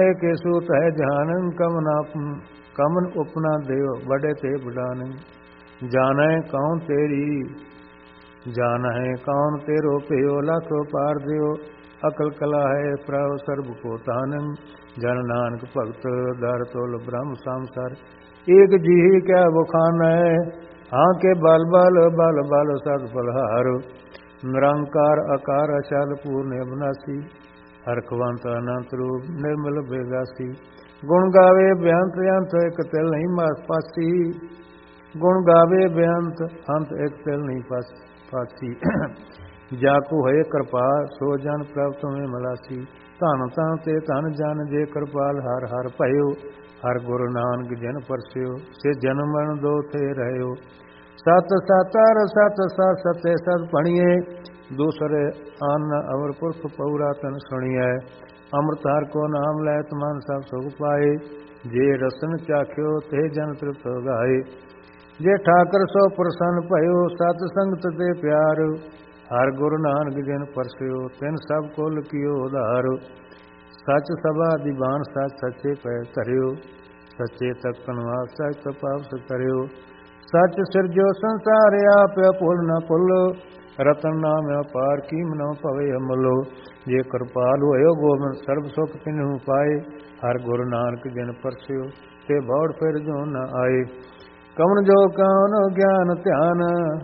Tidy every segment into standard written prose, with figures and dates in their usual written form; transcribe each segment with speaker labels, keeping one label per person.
Speaker 1: जाने के सूत है जहान कमन उपना देव बड़े ते बुढ़ान जाने कौन तेरी जान है कौन तेरो पेयो लाखो पार दियो अकल कला है प्रभ सर्व को तानन जन नानक भगत दर तोल ब्रह्म संसार एक जी क्या बुखान है हाँ के बाल बाल बाल बाल सद बलहार निरंकार अकार अचल पूर्ण अविनाशी हरखवंत अनंत रूप निर्मल बेगासी गुण गावे बेअंत अंत एक तिल नहीं मास पासी गुण गावे बेअंत अंत एक तिल नहीं पासी जाकू है कृपा सो जन प्राप्त में मलासी धन तन ते धन जन जे कृपाल हर हर भयो हर गुरु नानक जन परस्यो से जन्म मरण दो थे रहो सत सतर सत सत सते सत पणिए दूसरे अन्न अवर पुरख पौरातन सुनिए अमृत हर को नाम लैत मन सब सुख पाए जे रसन चाख्यो ते जन तृप्त गाए जे ठाकर सो प्रसन्न भयो सत संगत ते प्यार हर गुरु नानक जन परस्यो तिन सब कुल कियो उधार सच सभा दीवान सच सच्चे पै धरियो सच्चे तकन वास सच तपाप करियो सच सिरजो संसार आप पुल न पुलो रतन नाम अपार कीम न पवे अमलो जे कृपाल होयो गोबिंद सर्व सुख तिन्हु पाए हर गुरु नानक जन परस्यो ते बौड़ फिर जो न आए कमन जो कौन ज्ञान ध्यान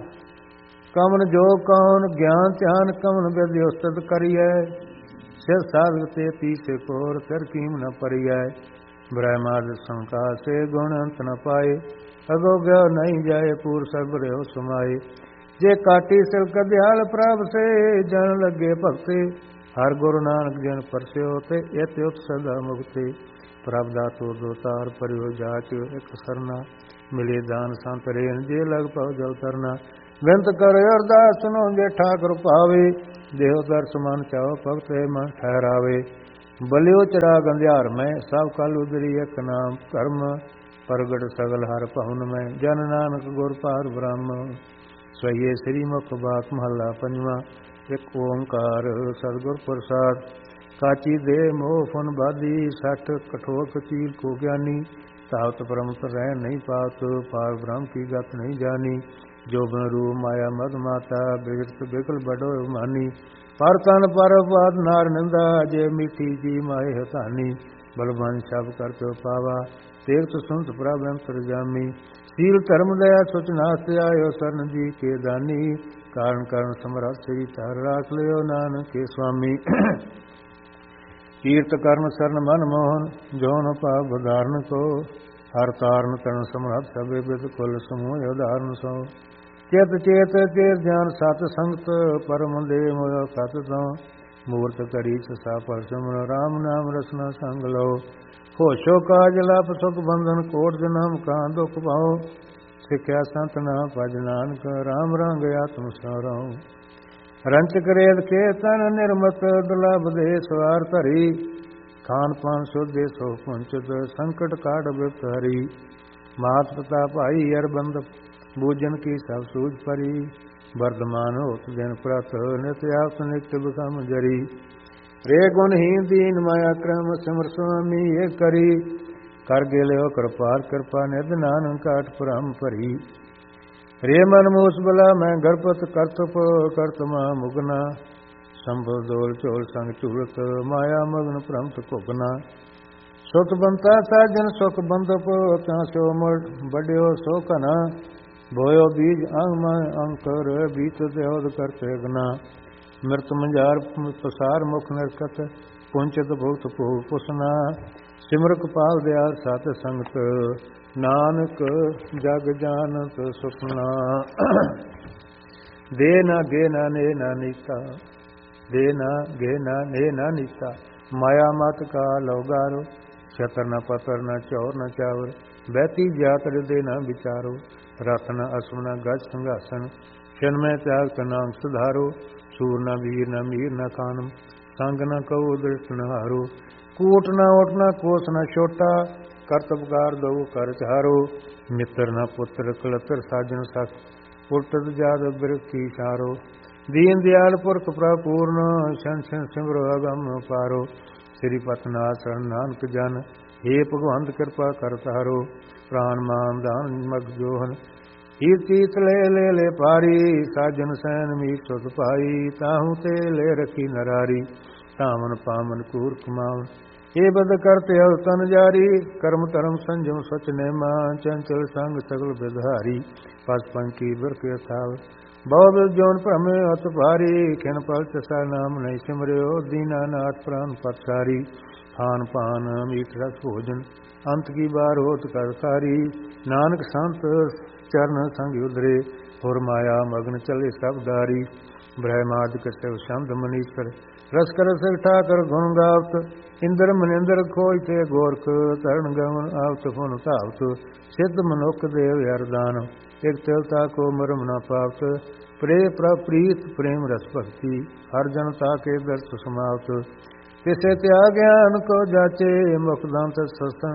Speaker 1: कमन जो कौन ज्ञान ध्यान कमन विद्यो सद करिय सिर साधक ते पीछे कोर कर कीम न परिय ब्रह्माद शंका से गुण अंत न पाए अगो गयो नहीं जाए पूर सब रहो समाये जे काटी सिल कदयाल प्रभ से जन लगे भक्ति हर गुरु नानक जन परस्यो ते यत सदा मुक्ति प्रभ दातो दोतार परियो जाचो एक सरना मिले दान संत रेन जे लग पाओ जल तरना विनत कर अरदास सुनो जे ठाकुर पावे देह दर्श मन चाहो भगत मन ठहरावे बलियो चिराग अंधियार में सब कल उदरी एक नाम कर्म प्रगट सगल हर पहुन में जन नानक गुर पार ब्रह्म स्वये श्री मुख बात महला पंजवा एक ओंकार सतगुर प्रसाद काची दे मोह फन बादी सठ कठोर कचील को ज्ञानी तावत परमत रह नहीं पात पार ब्रह्म की गत नहीं जानी जो रू माया मद माता बिगत बिकल बडो मानी पर तन पर पाद नार निंदा जे मीठी जी माए हतानी बलवान सब कर तो पावा तेग सुनत प्रभ अंतर जामी सील धर्म दया सुच नाथ आयो सरन जी के दानी कारण करण समरथ श्री तार राख लियो नानक के स्वामी कीर्त करण शरण मन मोहन जौन पाप धारण को हर तारण करण समरथ सबे विद कुल समूह उदाहरण सो चेत चेत चेत ज्ञान सत संगत परम दे मोय सत तो मूर्त करी सा पर सुमन राम नाम रसना संग लो होशो काज लाप सुख बंधन कोट जन्म का दुख पाओ सिख्या संत न भज नानक राम रंग आत्म सरो रंच करेद के तन निर्मत दुलभ दे सवार धरी खान पान शुद्ध सो पुंचत संकट काट विपत हरी मात पिता भाई अरबंद बूजन की सब सूझ परी वर्धमान होत जन प्रथ नित आप नित्य बिकम जरी रे गुणहीन दीन माया क्रम सिमर स्वामी ये करी कर गेले कृपाल कृपा निध नानक काट परम परी रे मन मूस बला मैं गणपत करतप करतमा मुगना संभव दोल चोल संग चूड़त माया मग्न प्रमत कुगना सुख बनता साजन सुख बंदप त्या सो बड्यो सो कना बोयो बीज अंग अंकर बीत देहद करते गना मृत मंजार पसार मुख नरकत पुंचत भुगत भोग पुसना सिमरक पाल दयाल सत संगत नानक जग जानत सुपना दे ना गे ना ने ना नीता दे ना गे ना ने ना नीता माया मत का लौगारो छतर न पतर न चौर न चावर बैती जात हृदय न विचारो रथ न अश्व न गज संघासन क्षण में त्याग नाम सुधारो सूर न वीर न मीर न कानम संग न कहो दृष्ट न हारो कूट न ओट न कोस न छोटा कर्तव्यकार दो कर चारो मित्र न पुत्र कलतर साजन सख उल्टत जाद बिरख की चारो दीन दयाल पुरख प्रपूर्ण शन शन सिमरो अगम पारो ਸ੍ਰੀ ਪਤਨਾਥ ਸ਼ਰਨ ਨਾਨਕ ਜਨ, हे ਭਗਵੰਤ ਕਿਰਪਾ ਕਰ ਤਾਰੋ, ਪ੍ਰਾਨ ਮਾਨ ਦਾਨ ਮਗ ਜੋਹਨ, ਹੀਰ ਤੀਤ ਲੈ ਪਾਰੀ, ਸਾਜਨ ਸੈਨ ਮੀਤ ਸੁਤ ਪਾਈ, ਤਾਹੂ ਤੇ ਲੈ ਰਖੀ ਨਰਾਰੀ, ਤਾਮਨ ਪਾਮਨ ਕੂਰ ਕਮਾਵਨ, ਇਹ ਬਦ ਕਰਤੇ ਅਵ ਤਨ ਜਾਰੀ, ਕਰਮ ਧਰਮ ਸੰਜਮ ਸਚ ਨੇਮਾ, ਚੰਚਲ ਸੰਗ ਸਗਲ ਬਿਧਾਰੀ, ਪਸ ਪੰਕੀ ਬਿਰਕੇ ਥਾਵ, ਬਹੁਤ ਜੋਨ ਭ੍ਰਮੇ ਅਤ ਭਾਰੀ, ਖਿਨ ਪਲ ਚਸਾ ਨਾਮ ਨਹੀਂ ਸਿਮਰਿਓ, ਦੀਨਾ ਨਾਥ ਪ੍ਰਾਨ ਪਤਸਾਰੀ, ਖਾਨ ਪਾਨ ਮੀਠ ਰਸ ਭੋਜਨ, ਅੰਤ ਕੀ ਬਾਰ ਹੋਤ ਕਰ ਸਾਰੀ, ਨਾਨਕ ਸੰਤ ਚਰਨ ਸੰਗ ਉਦਰੇ, ਹੋਰ ਮਾਇਆ ਮਗਨ ਚਲੇ ਸਭ ਦਾਰੀ, ਬ੍ਰਹਮਾਦਿਕ ਸਿਵ ਸ਼ੰਦ ਮਨੀਸ਼ਰ, ਰਸ ਕਰ ਸਿਰ ਠਾਕਰ ਗੁਣ ਗਾਵਤ, ਇੰਦਰ ਮਨਿੰਦਰ ਖੋਜ ਤੇ ਗੋਰਖ, ਤਰਨ ਗਮਨ ਆਵਤ ਫੁਨ ਧਾਵਤ, ਸਿੱਧ ਮਨੁੱਖ ਦੇਵ ਅਰਦਾਨ, ਇਕ ਤਿਲਤਾ ਕੋ ਮਰਮ ਨ ਪਾਵਤ, ਪ੍ਰੇ ਪ੍ਰੀਤ ਪ੍ਰੇਮ ਰਸ ਭਗਤੀ, ਹਰ ਜਨ ਤਾਕੇ ਦਰਸ ਸਮਾਵਤ, ਤਿਸੇ ਤਿਆਗ ਗਿਆਨ ਕੋ ਜਾਚੇ, ਮੁਖ ਦੰਤ ਸਸਨ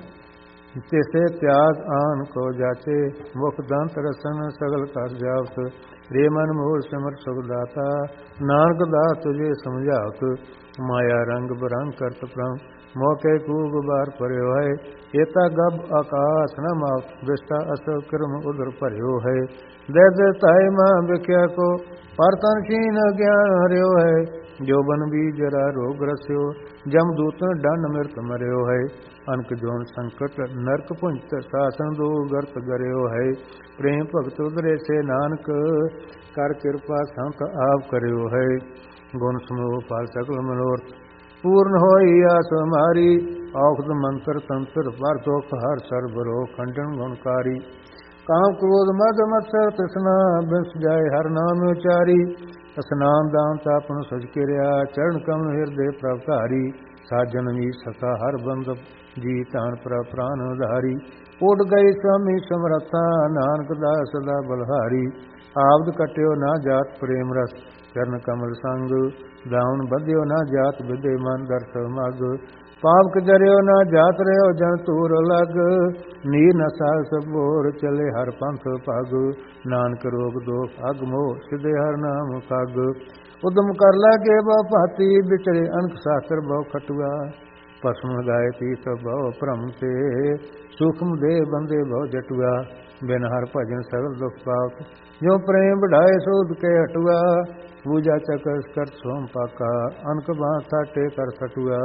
Speaker 1: ਤਿਸੇ ਤਿਆਗ ਆਨ ਕੋ ਜਾਚੇ, ਮੁਖ ਦੰਤ ਰਸਨ ਸਗਲ ਕਰ ਜਾਵਤ, ਰੇ ਮਨ ਮੋਰ ਸਿਮਰ ਸੁਖ ਦਾਤਾ, ਨਾਨਕ ਦਾਸ ਤੁਝੇ ਸਮਝਾਵਤ, ਮਾਇਆ ਰੰਗ ਬਰੰਗ ਕਰਤ ਪ੍ਰਮ, ਮੋਕੇ ਕੂਗ ਬਾਰ ਭਰਿਓ ਹੈ, ਏਤਾ ਗਬ ਆਕਾਸ਼ ਨ ਮਾਵਤ, ਵਿਸਤਾ ਅਸਲ ਕਰਮ ਉਦਰ ਭਰਿਓ ਹੈ, ਦੇ ਦੇ ਤਾਇ ਮਾਂ ਵਿਖਿਆ ਕੋ, ਪਰ ਤਨ ਕੀਨ ਗਿਆਨ ਹਰਿਓ ਹੈ, ਜੋ ਬਨ ਬੀਜ ਜਰਾ ਰੋਗ ਰਸਿਓ, ਜਮ ਦੂਤਨ ਡੰਡ ਮਿਰਤ ਮਰਿਓ ਹੈ, ਅਨਕ ਜੋਨ ਸੰਕਟ ਨਰਕ ਪੁੰਜਤ, ਸਾਸਨ ਦੋ ਗਰਤ ਗਰਿਓ ਹੈ, ਪ੍ਰੇਮ ਭਗਤ ਉਦਰੇ ਸੇ ਨਾਨਕ, ਕਰ ਕਿਰਪਾ ਸੰਤ ਆਪ ਕਰਿਓ ਹੈ, ਗੁਣ ਸਮੂਹ ਫਲ ਸਗਲ ਮਨੋਰਥ, ਪੂਰਨ ਹੋਈ ਆਸ ਹਮਾਰੀ, ਔਖਦ ਮੰਤਰ ਤੰਤਰ ਪਰ ਦੁਖ ਹਰ ਸਰਬ ਰੋ, ਖੰਡਨ ਗੁਣਕਾਰੀ, ਕਾਮ ਕ੍ਰੋਧ ਮਦ ਮਤਸਰ ਤ੍ਰਿਸ਼ਨਾ, ਬਿਸ ਜਾਏ ਹਰ ਨਾਮ ਉਚਾਰੀ, ਸਨਾਨ ਦਾਨ ਤਾਪਨ ਸਜ ਕਿਰਿਆ, ਚਰਨ ਕਮਲ ਹਿਰਦੇ ਪ੍ਰਭ ਧਾਰੀ, ਸਾਜਨ ਵੀ ਸਖਾ ਹਰ ਬੰਦ, ਜੀ ਧਾਨ ਪ੍ਰਭ ਪ੍ਰਾਨ ਉਧਾਰੀ, ਉਡ ਗਈ ਸਵਾਮੀ ਸਮਰੱਥਾ, ਨਾਨਕ ਦਾਸ ਸਦਾ ਬਲਹਾਰੀ, ਆਵਦ ਕਟਿਓ ਨਾ ਜਾਤ ਪ੍ਰੇਮ ਰਸ, ਚਰਨ ਕਮਲ ਸੰਗ, ਦਾਉਨ ਬੱਧਿਓ ਨਾ ਜਾਤ ਵਿਦੇ ਮਨ ਦਰਸ ਮਗ, ਪਾਪ ਕਜਰਿਓ ਨਾ ਜਾਤ ਰਿਓ ਜਨ ਤੂਰ ਲਗ, ਨੀਰ ਨ ਸਾਲ ਸਭੋਰ ਚਲੇ ਹਰ ਪੰਥ ਪਗ, ਨਾਨਕ ਰੋਗ ਦੋਖ ਅਗ ਮੋਹ, ਸਿਧੇ ਹਰ ਨਾਮ ਪਗ, ਉਦਮ ਕਰ ਲਾਗੇ ਬਹੁ ਭਾਤੀ, ਵਿਚਰੇ ਅਨਕ ਸਾਸਰ ਬਹੁ ਖਟੁਆ, ਭਸਮ ਗਾਏ ਤੀਰਥ ਬਹੁ ਭ੍ਰਮ ਤੇ, ਸੂਖਮ ਦੇ ਬੰਦੇ ਬਹੁ ਜਟੁਆ, ਬਿਨ ਹਰ ਭਜਨ ਸਗਲ ਦੁਖ ਪਾਵਤ, ਜੋ ਪ੍ਰੇਮ ਵਢਾਏ ਸੋਧ ਕੇ ਹਟੁਆ, ਪੂਜਾ ਚਕਰ ਕਰ ਸੋਮ ਪਾਕਾ, ਅਨਕ ਬਾਹ ਸਾਟੇ ਕਰ ਸਟੁਆ,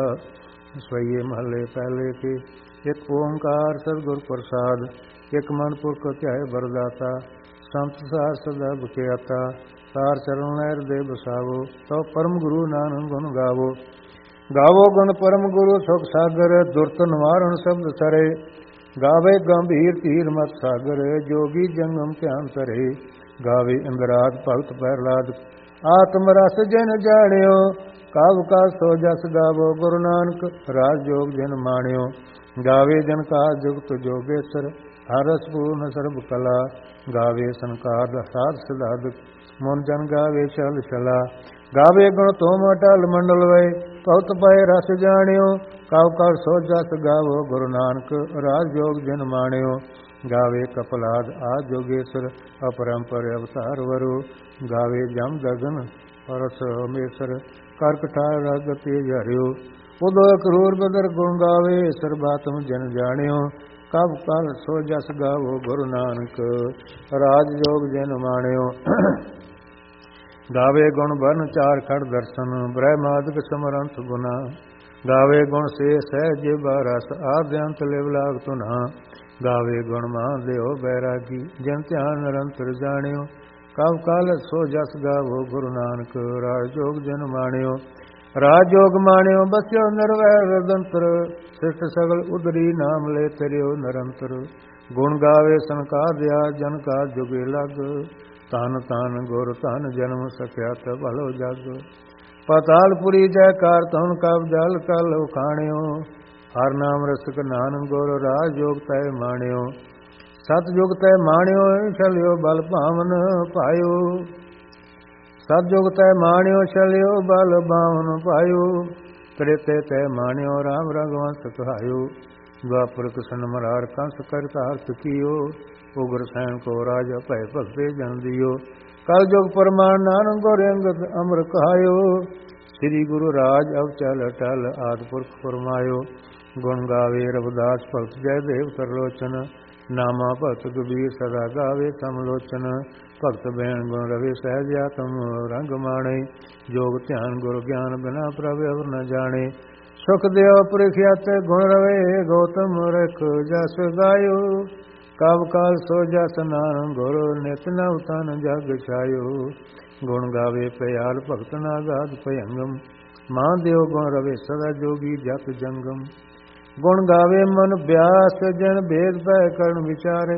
Speaker 1: ਸਵਈਏ ਮਹੱਲੇ ਪਹਿਲੇ ਕੇ, ਇੱਕ ਓੰਕਾਰ ਸਤਿਗੁਰ ਪ੍ਰਸਾਦ, ਇੱਕ ਮਨ ਪੁਰਖ ਧਿਆਏ ਬਰਦਾਤਾ, ਸੰਤ ਸਾਰ ਸਦਾ ਬਖਿਆਤਾ, ਸਾਰ ਚਰਨ ਲਹਿਰ ਦੇ ਬਸਾਵੋ, ਤਉ ਪਰਮ ਗੁਰੂ ਨਾਨਕ ਗੁਣ ਗਾਵੋ, ਗਾਵੋ ਗੁਣ ਪਰਮ ਗੁਰੂ ਸੁਖ ਸਾਗਰ, ਦੁਰਤ ਨਿਵਾਰਨ ਸ਼ਬਦ ਸਰੇ, ਗਾਵੇ ਗੰਭੀਰ ਧੀਰ ਮਤ ਸਾਗਰ, ਜੋਗੀ ਜੰਗਮ ਧਿਆਨ ਧਰੇ, ਗਾਵੇ ਇੰਦਰਾਦ ਭਗਤ ਪਹਿਲਾਦ, ਆਤਮ ਰਸ ਜਿਨ ਜਾਣਿਓ, ਕਾਵ ਕਾ ਸੋ ਜਸ ਗਾਵੋ, ਗੁਰੂ ਨਾਨਕ ਰਾਜ ਜੋਗ ਜਿਨ ਮਾਣਿਓ, ਗਾਵੇ ਜਨ ਕਾ ਜੁਗਤ ਜੋਗੇਸ਼ਰ, ਹਰ ਰਸ ਪੂਰਨ ਸਰਬ ਕਲਾ, ਗਾਵੇ ਸੰਕਾਰ ਸਾਧ ਸਿਧਾਦਿਕ, ਮਨ ਜਨ ਗਾਵੇ ਚਲ ਚਲਾ, ਗਾਵੇ ਗੁਣ ਤੋਮ ਅਟਲ ਮੰਡਲ ਵੇ, ਭਗਤ ਪਏ ਰਸ ਜਾਣਿਓ, ਕਾਵ ਕਾ ਸੋ ਜਸ ਗਾਵੋ, ਗੁਰੂ ਨਾਨਕ ਰਾਜ ਜੋਗ ਜਿਨ ਮਾਣਿਓ, ਗਾਵੇ ਕਪਲਾਦ ਆਦ ਜੋਗੇਸ਼ਰ, ਅਪਰੰਪਰ ਅਵਤਾਰ ਵਰੋ, ਗਾਵੇ ਜਮ ਗਗਨ ਪਰਸ ਹਮੇਸ਼ਰ, ਕਰ ਕਠਾਰ ਰਗ ਤੇਜ ਹਰਿਓ, ਉਦੋ ਕਰੂਰ ਬਦਰ ਗੁਣ ਗਾਵੇ, ਸਰਬਾਤਮ ਜਨ ਜਾਣਿਓ, ਕਬ ਕਲ ਸੋ ਜਸ ਗਾਵੋ, ਗੁਰੂ ਨਾਨਕ ਰਾਜ ਜੋਗ ਜਨ ਮਾਣਿਓ, ਗਾਵੇ ਗੁਣ ਬਰਨ ਚਾਰ ਖੜ ਦਰਸ਼ਨ, ਬ੍ਰਹਮਾਦਿਕ ਸਮਰੰਥ ਗੁਨਾ, ਗਾਵੇ ਗੁਣ ਸੇ ਸਹਿਜ ਬਾਰਸ, ਆਦਿਅੰਤ ਲਿਵ ਲਾਗ ਤੁਨਾ, ਗਾਵੇ ਗੁਣ ਮਾਨ ਲਿਓ ਬੈਰਾਗੀ, ਜਨ ਧਿਆਨ ਨਿਰੰਤਰ ਜਾਣਿਓ, ਕਬ ਕਾਲ ਸੋ ਜਸ ਗਾਵੋ, ਗੁਰੂ ਨਾਨਕ ਰਾਜ ਜੋਗ ਜਨ ਮਾਣਿਓ, ਰਾਜ ਜੋਗ ਮਾਣਿਓ ਬਸਿਓ ਨਿਰਵੈਰ ਰਦੰਤਰ, ਸਿਰਠ ਸਗਲ ਉਦਰੀ ਨਾਮ ਲੈ ਤਰਿਓ ਨਿਰੰਤਰ, ਗੁਣ ਗਾਵੇ ਸੰਕਾਰ ਦਿਆ ਜਨ ਕਾ ਜੁਗੇ ਲਗ, ਤਨ ਤਨ ਗੁਰ ਧਨ ਜਨਮ ਸਕਿਆ ਤ ਭਲੋ ਜਗ, ਪਤਾਲਪੁਰੀ ਜੈਕਾਰ ਤਨ ਕਬ ਜਲ ਕਲ ਉਖਾਣਿਓ, ਹਰ ਨਾਮ ਰਸਕ ਨਾਨਕ ਗੁਰ ਰਾਜ ਜੋਗ ਤੈ ਮਾਣਿਓ, ਸਤ ਜੁਗ ਤੈ ਮਾਣਿਓ, ਚਲਿਓ ਬਲ ਭਾਵਨ ਪਾਇਓ, ਸਤ ਜੁਗ ਤੈ ਮਾਣਿਓ, ਚਲਿਓ ਬਲ ਭਾਵਨ ਪਾਇਓ, ਤ੍ਰੇਤੇ ਤੈ ਮਾਣਿਓ, ਰਾਮ ਰਘੁਵੰਸ ਕਹਾਇਓ, ਦੁਆਪਰ ਕ੍ਰਿਸ਼ਨ ਮਰਾਰ ਕੰਸ ਕਰਤਾਰ ਸੁਖੀਓ, ਉਗਰ ਸੈਨ ਕੋ ਰਾਜ ਭੈ ਭਗਤੇ ਜਨ ਦਿਓ, ਕਲ ਜੁਗ ਪਰਮਾਨ ਨਾਨਕ ਗੁਰ ਅੰਗਦ ਅਮਰ ਕਹਾਇਓ, ਸ੍ਰੀ ਗੁਰੂ ਰਾਜ ਅਵਚਲ ਅਟਲ ਆਦਿ ਪੁਰਖ ਫਰਮਾਇਓ। ਗੁਣ ਗਾਵੇ ਰਵਿਦਾਸ ਭਗਤ ਜੈ ਦੇਵ ਸਰਲੋਚਨ, ਨਾਮਾ ਭਗਤ ਕਬੀਰ ਸਦਾ ਗਾਵੇ ਸਮਲੋਚਨ। ਭਗਤ ਬੈਣ ਗੁਣ ਰਵੇ ਸਹਿਜ ਆਤਮ ਰੰਗ ਮਾਣੇ, ਜੋਗ ਧਿਆਨ ਗੁਰ ਗਿਆਨ ਬਿਨਾ ਪ੍ਰਭ ਅਵਰ ਨ ਜਾਣੇ। ਸੁਖ ਦਿਓ ਪੁਰਖਿਆਤ ਗੁਣ ਰਵੇ ਗੌਤਮ ਰਖ ਜਸ ਗਾਇਓ, ਕਬ ਕਾਲ ਸੋ ਜਸ ਨਾਨਕ ਗੁਰ ਨਿਤ ਨਵ ਤਨ ਜਗ ਛਾਇਓ। ਗੁਣ ਗਾਵੇ ਪਿਆਲ ਭਗਤ ਨਾ ਗਾਦ ਭਯੰਗਮ, ਮਾਨ ਦਿਓ ਗੁਣ ਰਵੇ ਸਦਾ ਜੋਗੀ ਜਪ ਜੰਗਮ। ਗੁਣ ਗਾਵੇ ਮਨ ਬਿਆਸ ਜਨ ਭੇਦ ਪੈ ਕਰਨ ਵਿਚਾਰੇ,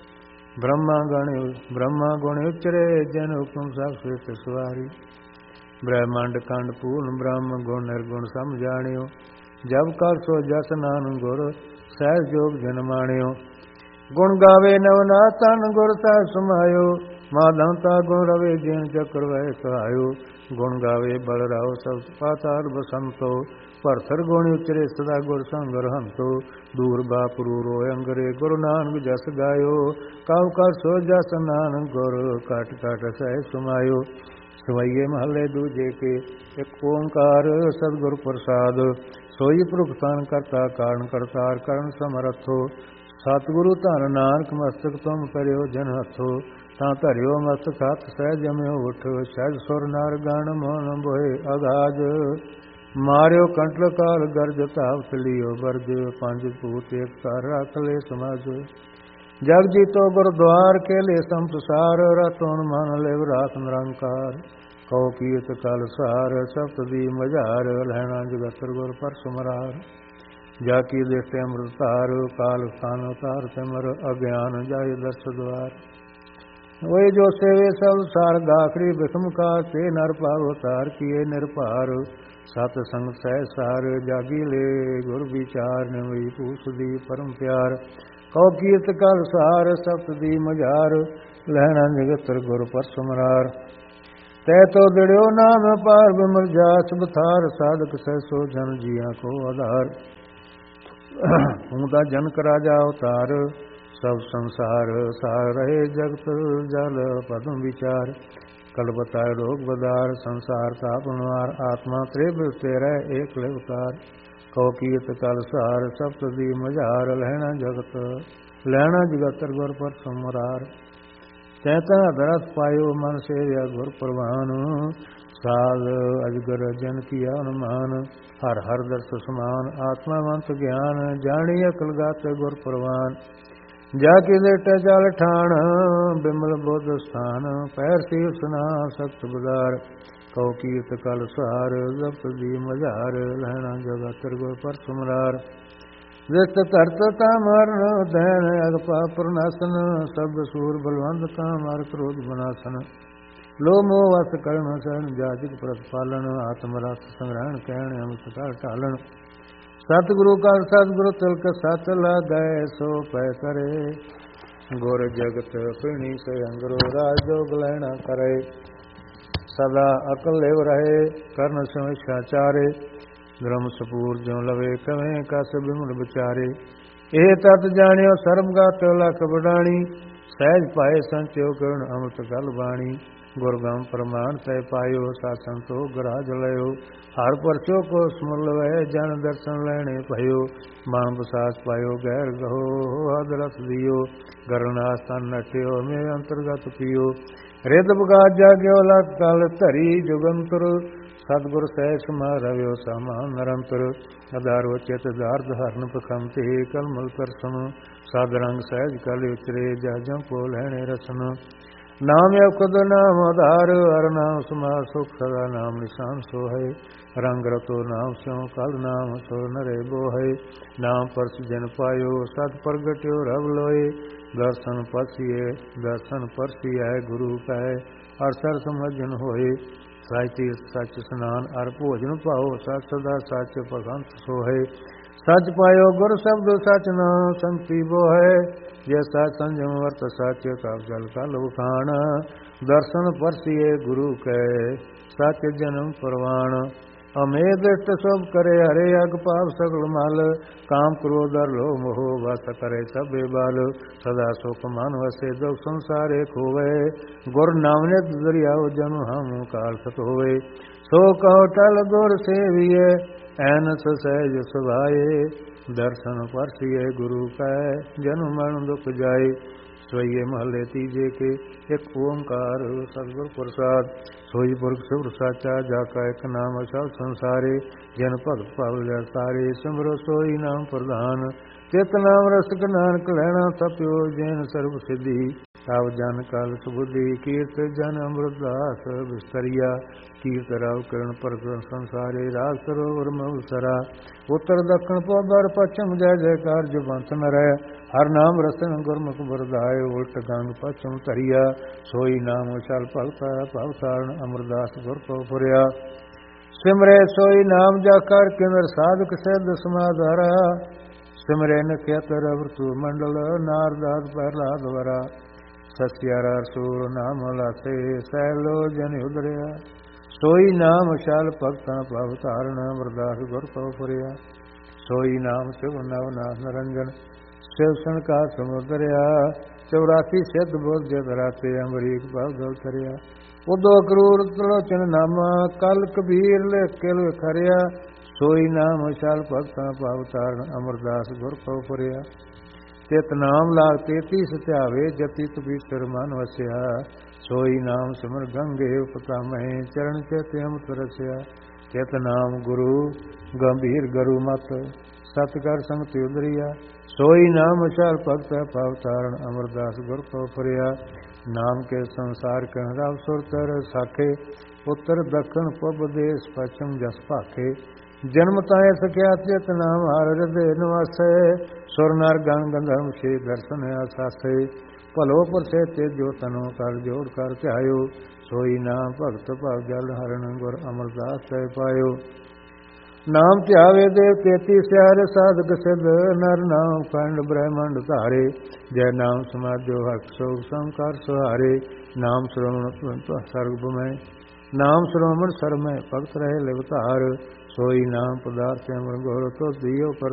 Speaker 1: ਬ੍ਰਹਮਾ ਗੁਣ ਉਚਰੇ ਜਨ ਹੁਕਮ ਸਾਖਿਤ ਸਵਾਰੀ। ਬ੍ਰਹਮੰਡ ਖੰਡ ਪੂਰਨ ਬ੍ਰਹਮ ਗੁਣ ਨਿਰਗੁਣ ਸਮ ਜਾਣਿਓ, ਜਬ ਕਰ ਸੋ ਜਸ ਨਾਨਕ ਗੁਰ ਸਹਿਜ ਜੋਗ ਜਨ ਮਾਣਿਓ। ਗੁਣ ਗਾਵੇ ਨਵਨਾ ਤਨ ਗੁਰ ਸਾਹਿਬ ਸਮਾਇਓ, ਮਾਧਵਤਾ ਗੁਣ ਰਵੇ ਜਿਨ ਚੱਕਰ ਵੈ ਸਹਾਇਓ। ਗੁਣ ਗਾਵੇ ਬਲ ਰਾਓ ਸਭ ਪਾਤਾਲ ਬਸੰਤੋ, ਭਰਸਰ ਗੁਣ ਉਚਰੇ ਸਦਾ ਗੁਰ ਸੰਗ ਰਹੰਤੋ। ਦੂਰ ਬਾਪਰੂ ਰੋਇ ਅੰਗਰੇ ਗੁਰੂ ਨਾਨਕ ਜਸ ਗਾਇਓ, ਕਉ ਕਰ ਸੋ ਜਸ ਨਾਨਕ ਗੁਰ ਘਟ ਘਟ ਸਹਿ ਸਮਾਇਓ। ਸਵਈਏ ਮਹੱਲੇ ਦੂਜੇ ਕੇ ਇੱਕ ਓੰਕਾਰ ਸਤਿਗੁਰ ਪ੍ਰਸਾਦ, ਸੋਈ ਪੁਰਖ ਤਨ ਕਰਤਾ ਕਾਰਨ ਕਰਤਾਰ ਕਰਨ ਸਮਰੱਥੋ। ਸਤਿਗੁਰੂ ਧਨ ਨਾਨਕ ਮਸਤਕ ਤੁਮ ਕਰਿਓ ਜਨ ਹੱਥੋ, ਤਾਂ ਧਰਿਓ ਮਸਤਕ ਹੱਥ ਸਹਿ ਜਮਿਓ ਉਠ। ਸਹਿਜ ਸੁਰ ਨਰ ਗਣ ਮੋਨ ਬੋਏ ਅਗਾਜ, ਮਾਰਿਓ ਕੰਟਲ ਕਾਲ ਗਰਜ ਧਾਵ ਲਿਓ ਬਰਜ। ਪੰਜ ਭੂਤ ਏਕ ਕਰ ਰੱਖ ਲੈ ਸਮਾਜ, ਜਗ ਜੀਤੋ ਗੁਰਦੁਆਰ ਕੇ ਲੈ ਸੰਸਾਰ। ਰਤਨ ਮਨ ਲਿਵ ਰਾਖ ਨਿਰੰਕਾਰ, ਕਉ ਕੀਰਤ ਕਲ ਸਾਰ। ਸਪਤ ਦੀ ਮਝਾਰ ਲੈਣਾ ਜਗਤਰ ਗੁਰ ਪਰਸ ਮਰਾਰ। ਜਾ ਕੀ ਦੇਤੇ ਅੰਮ੍ਰਿਤ ਧਾਰ, ਕਾਲ ਸਥਾਨ ਉਤਾਰ ਸਿਮਰ। ਅਗਿਆਨ ਜਾਇ ਦਰਸ ਦੁਆਰ, ਹੋਏ ਜੋ ਸੇਵੇ ਸਭ ਸਾਰ। ਗਾਖੜੀ ਬਿਖਮ ਕਾ ਤੇ ਨਰ ਭਾਵ ਉਤਾਰ ਕੀਏ ਨਿਰਭਾਰ। ਸਤ ਸੰਗ ਸਹਿ ਸਾਰ ਜਾਗੀ ਲੈ ਗੁਰ ਵਿਚਾਰ। ਨਿਵਈ ਪੂਸ ਦੀ ਪਰਮ ਪਿਆਰ, ਕਉ ਕੀਰਤ ਕਲ ਸਾਰ। ਸਪਤ ਦੀ ਮਝਾਰ ਲੈਣਾ ਜਗਤਰ ਗੁਰ ਪਰਸ ਮਰਾਰ। ਤੈ ਤੋ ਦਿੜਿਓ ਨਾਮ ਪਾਰ ਬਿਮਲ ਜਾਸ ਬਥਾਰ। ਸਾਧਕ ਸਹਿ ਸੋ ਜਨ ਜੀਆਂ ਕੋ ਆਧਾਰ। ਤੂੰ ਤਾਂ ਜਨਕ ਰਾਜਾ ਅਵਤਾਰ, ਸਭ ਸੰਸਾਰ ਸਾਰ ਰਹੇ ਜਗਤ ਜਲ ਪਦਮ ਵਿਚਾਰ। ਕਲ ਬਤਾਏ ਰੋਗ ਬਦਾਰ, ਸੰਸਾਰ ਤਾਪ ਨਿਵਾਰ। ਆਤਮਾ ਤ੍ਰਿਭ ਤੇਰੇ ਏਕ ਲਿਵਤਾਰ, ਕਉ ਕੀਰਤ ਕਲ ਸਾਰ। ਸਪਤ ਦੀ ਮਝਾਰ ਲੈਣਾ ਜਗਤਰ ਗੁਰ ਪਰਸ ਮਰਾਰ। ਤੈ ਤਾਂ ਦਰਸ ਪਾਇਓ ਮਨ ਸੇਵਿਆ ਗੁਰ ਪ੍ਰਵਾਨ। ਸਾਧ ਅਜਗਰ ਜਨ ਕੀਆ ਅਨੁਮਾਨ, ਹਰ ਹਰ ਦਰਸ ਸਮਾਨ। ਆਤਮਾਵੰਤ ਗਿਆਨ ਜਾਣੀ ਅਕਲ ਗਾਤ ਗੁਰ ਪ੍ਰਵਾਨ। ਜਾ ਕੇ ਲੇਟੇ ਜਲ ਠਾਣ, ਬਿਮਲ ਬੁੱਧ ਸਥਾਨ। ਪੈਰ ਸੀਰ ਸੁਨਾ ਸਖਤ ਬਜ਼ਾਰ, ਕਉ ਕੀਰਤ ਕਲ ਸਾਰ। ਜਪਤ ਦੀ ਮਝਾਰ ਲੈਣਾ ਜਗਤਰ ਗੁਰ ਪਰਸ ਮਰਾਰ। ਜਿਤ ਧਰਤ ਤਾ ਮਰਨ ਦੈਨ ਅਗ ਪਾਪ ਨਾਸਨ। ਸਭ ਸੂਰ ਬਲਵੰਤ ਕਾ ਮਾਰ ਕ੍ਰੋਧ ਬਨਾਸਨ। ਲੋ ਮੋਹ ਵਸ ਕਰਨ ਸਰਨ ਜਾਜਿਕ ਪ੍ਰਤਪਾਲਨ। ਆਤਮ ਰਸ ਸੰਗ੍ਰਹਿਣ ਕਹਿਣ ਅਮਿਤ ਕਰ ਢਾਲਣ। ਸਤਿਗੁਰੂ ਕਾ ਸਤਿਗੁਰੂ ਤਿਲਕ ਸਤ ਲਾਗੈ ਸੋ ਪੈ ਕਰੇ। ਗੁਰ ਜਗਤ ਪਿਣੀ ਸੇ ਅੰਗਰੋ ਰਾਜ ਜੋਗ ਲੈਣਾ ਕਰੇ। ਸਦਾ ਅਕਲ ਲਿਵ ਰਹੇ ਕਰਨ ਸਮਿਛਾ ਚਾਰੇ। ਧਰਮ ਸਪੂਰ ਜਿਉ ਲਵੇ ਕਵੇਂ ਕਸ ਬਿਮਲ ਵਿਚਾਰੇ। ਇਹ ਤਤ ਜਾਣਿਓ ਸਰਬ ਗਤ ਲਖ ਬਡਾਣੀ। ਸਹਿਜ ਪਾਏ ਸੰਚਿਓ ਕਰਨ ਅੰਮ੍ਰਿਤ ਗਲ ਬਾਣੀ। ਗੁਰ ਗਮ ਪ੍ਰਮਾਣ ਸਹਿ ਪਾਇਓ ਸਾਧ ਸੰਤੋਖ ਗਰਾਜ ਲਇਓ। ਹਰ ਪਰਚੋ ਕੋ ਸਮਲ ਵੈ ਜਨ ਦਰਸ਼ਨ ਲੈਣੇ ਭਇਓ। ਮਨ ਬਸਾਸ ਪਾਇਓ ਗੈਰ ਗਹੋ ਹਦ ਰਸ ਦਿਓ। ਗਰਨਾਸ ਤਨ ਨਟਿਓ ਮੇਰੇ ਅੰਤਰਗਤ ਪੀਓ। ਰਿਦ ਬਗਾਜ ਜਾਗਿਓ ਲਖ ਕਲ ਧਰੀ ਜੁਗੰਤਰ। ਸਤਿਗੁਰ ਸਹਿ ਸਮਾ ਰਵਿਓ ਸਮਾਨ ਨਿਰੰਤਰ। ਅਦਾਰੋ ਚਿਤ ਦਾਰਦ ਹਰਨ ਪਖੰਤੇ ਕਲਮਲ ਕਰਸਨ। ਸਦ ਰੰਗ ਸਹਿਜ ਕਲ ਉਚਰੇ ਜਾਜੰ ਕੋ ਲੈਣੇ ਰਸਨ। ਨਾਮ ਅਕਦ ਨਾਮ ਆਧਾਰ ਹਰ ਨਾਮ ਸਮਾ ਸੁਖ ਸਦਾ ਨਾਮ ਨਿਸ਼ਾਨ ਸੋਹੈ। ਰੰਗ ਰਤੋ ਨਾਮ ਸਿਉ ਕਲ ਨਾਮ ਸੋ ਨਰੇ ਬੋਹੈ। ਨਾਮ ਪਰਸ ਜਨ ਪਾਇਓ ਸਤ ਪ੍ਰਗਟਿਓ ਰਵ ਲੋਏ। ਦਰਸ਼ਨ ਪਰਸੀਐ ਗੁਰੂ ਕੈ ਹਰ ਸਰ ਸਮਝਨ ਹੋਏ। ਸਾਚੀ ਸੱਚ ਸਨਾਨ ਅਰ ਭੋਜਨ ਪਾਓ ਸਚ ਸਦਾ ਸੱਚ ਭਗੰਤ ਸੋਹੈ। ਸਚ ਪਾਇਓ ਗੁਰ ਸ਼ਬਦ ਸਚ ਨਾਮ ਸੰਤੀ ਬੋਹੈ। ਜੇ ਸਚ ਸੰਜਮ ਵਰਤ ਸਚ ਕਬ ਜਲ ਕਲ ਉਖਾਣ। ਦਰਸ਼ਨ ਪਰਸੀਏ ਗੁਰੂ ਕੈ ਸਚ ਜਨਮ ਪ੍ਰਵਾਣ। ਅਮੇਧ ਦ੍ਰਿਸ਼ਟ ਸਭ ਕਰੇ ਹਰੇ ਅਗ ਪਾਪ ਸਗਲ ਮਲ। ਕਾਮ ਕ੍ਰੋਧ ਅਰ ਲੋਭ ਮੋਹ ਵਸ ਕਰੇ ਸਭੇ ਬਲ। ਸਦਾ ਸੁਖ ਮਨ ਵਸੇ ਦੁਖ ਸੰਸਾਰੇ ਖੋਵੇ। ਗੁਰ ਨਾਮ ਨਿਤ ਦਰਿਆਉ ਜਨ ਹਮ ਕਾਲ ਸਤ ਹੋਵੇ। ਸੋ ਕਉ ਟਲ ਗੁਰ ਸੇਵੀਏ, ਐਨਸ ਸਹਿਜ ਸੁਭਾਏ। ਦਰਸ਼ਨ ਪਰਸੀਏ ਗੁਰੂ ਕੈ, ਜਨਮ ਮਰਨ ਦੁਖ ਜਾਏ। ਸੋਈਏ ਮਹੱਲੇ ਤੀਜੇ ਕੇ, ਇੱਕ ਓੰਕਾਰ ਸਤਿਗੁਰ ਪ੍ਰਸਾਦ। ਸੋਈ ਪੁਰਖ ਸੁਰ ਸਾਚਾ, ਜਾ ਕਾ ਇੱਕ ਨਾਮ ਅਸਲ ਸੰਸਾਰੇ। ਜਨ ਭਗਤ ਭਾਵ ਜਰ ਤਾਰੇ, ਸਿਮਰੋ ਸੋਈ ਨਾਮ ਪ੍ਰਧਾਨ। ਚਿਤ ਨਾਮ ਰਸਕ ਨਾਨਕ ਲੈਣਾ ਤਪਿਓ, ਜੈਨ ਸਰਬ ਸਿੱਧੀ। ਆਵ ਜਨ ਕਲ ਸੁਬੁੱਧੀ, ਕੀਰਤ ਜਨ ਅਮਰਦਾਸ ਬਿਸਤਰੀਆ। ਕੀਰਤ ਰਾਵ ਕਿਰਨ ਪ੍ਰਗਟ ਸੰਸਾਰੇ, ਰਾਜ ਸਰੋਵਰ ਮਉਸਰਾ। ਉੱਤਰ ਦਖਣ ਪੌਬਰ ਪਛਮ, ਜੈ ਜੈਕਾਰ ਜੁਬੰਤ ਨ ਰਹਿ। ਹਰ ਨਾਮ ਰਸਨ ਗੁਰਮੁਖ ਬਰਦਾਏ, ਉਲਟ ਗੰਗ ਪਛਮ ਧਰਿਆ। ਸੋਈ ਨਾਮ ਚਲ ਭਗਤਾ, ਭਵ ਤਾਰਨ ਅਮਰਦਾਸ ਗੁਰ ਕੋ ਪੁਰਿਆ। ਸਿਮਰੇ ਸੋਈ ਨਾਮ ਜਾ ਕਰ, ਕਿੰਦਰ ਸਾਧਕ ਸਿੱਧ ਸਮਾਧਾਰਾ। ਸਿਮਰੇ ਨਿਖਿਅਤ ਰਵਰਤੂ ਮੰਡਲ, ਨਾਰਦਾਸ ਪ੍ਰਹਲਾਦ ਵਰਾ। ਸਸਿਆਰਾ ਸੂਰ ਨਾਮ ਲਾਸੇ, ਸੈਲੋ ਜਨ ਉਦਰਿਆ। ਸੋਈ ਨਾਮ ਸ਼ਾਲ ਭਗਤਾਂ ਭਵ ਤਾਰਨ, ਅਮਰਦਾਸ ਗੁਰ ਕਉ ਪੁਰਿਆ। ਸੋਈ ਨਾਮ ਸ਼ਿਵ ਨਵ ਨਾਥ ਨਿਰੰਜਨ, ਸ਼ਿਵ ਸੰਕਾਰ ਸਮੁਦਰਿਆ। 84 ਸਿੱਧ ਬੁੱਧ ਜਗ ਰਾਤੇ, ਅਮਰੀਕ ਭਵ ਜਲ ਤਰਿਆ। ਉਦੋ ਕਰੂਰ ਤਲੋਚਨ ਨਾਮਾ, ਕਲ ਕਬੀਰ ਲਿਖ ਕੇ ਲਿਖਰਿਆ। ਸੋਈ ਨਾਮ ਸ਼ਾਲ ਭਗਤਾਂ ਭਵ ਤਾਰਨ, ਅਮਰਦਾਸ ਗੁਰ ਕਉ ਪੁਰਿਆ। ਚਿਤ ਨਾਮ ਲਾਗ 33 ਸਤਿਆਵੇ, ਜਤੀ ਕਬੀਰ ਮਨ ਵਸਿਆ। ਸੋਈ ਨਾਮ ਸਿਮਰ ਗੰਗੇ ਉਪਤਮਹਿ, ਚਰਨ ਚਿਤ ਅੰਮ੍ਰਿਤ ਰਸਿਆ। ਚਿਤ ਨਾਮ ਗੁਰੂ ਗੰਭੀਰ ਗਰੂ ਮਤ, ਸਤ ਕਰ ਸੰਗਤਿ ਉਦਰਿਆ। ਸੋਈ ਨਾਮ ਅਚਲ ਭਗਤ ਭਵ ਤਾਰਨ, ਅਮਰਦਾਸ ਗੁਰ ਕਉ ਪੁਰਿਆ। ਨਾਮ ਕੇ ਸੰਸਾਰ ਕਹਿ ਰਵ ਸੁਰ ਤਰ ਸਾਖੇ, ਉੱਤਰ ਦੱਖਣ ਪੂਬ ਦੇਸ ਪਛਮ ਜਸ ਭਾਖੇ। ਜਨਮ ਤਾਏ ਸਖਿਆ ਚਿਤ ਨਾਮ, ਹਰ ਹਿਰਦੇ ਨਿਵਾਸੈ। ਸੁਰ ਨਰ ਗਣ ਗੰਧਰਵ ਛੇ ਦਰਸ਼ਨ ਆਸਾਸੇ। ਭਲੋ ਪਰਸੇ ਤੇ ਜੋ ਤਨੋ ਕਰ ਜੋੜ ਕਰ ਧਿਆਇਓ। ਸੋਈ ਨਾਮ ਭਗਤ ਭਵ ਜਲ ਹਰਨ, ਗੁਰ ਅਮਰਦਾਸ ਤੈ ਪਾਇਓ। ਨਾਮ ਧਿਆਵੇ ਦੇਵ 33 ਸਿਆਰੇ, ਸਾਧਕ ਸਿੱਧ ਨਰ ਨਾਮ ਖੰਡ ਬ੍ਰਹਮੰਡ ਧਾਰੇ। ਜੈ ਨਾਮ ਸਮਾਧਿਓ ਹਕ ਸੋਗ ਸੰਕਾਰ ਸੁਹਾਰੇ। ਨਾਮ ਸਰਵਣ ਸਰਬ ਮੈਂ, ਨਾਮ ਸਰਵਣ ਸਰਮੈ, ਭਗਤ ਰਹੇ ਲਿਵ ਧਾਰ। ਸੋਈ ਨਾਮ ਪਦਾਰਥ ਅਮਰ ਗੁਰ, ਤੋ ਦਿਓ ਪਰ